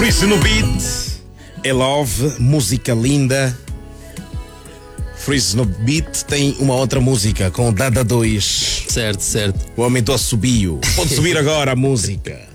Freeze no beat, é Love, música linda. Freeze no beat tem uma outra música com Dada 2. Certo. O homem do assobio. Pode subir agora a música.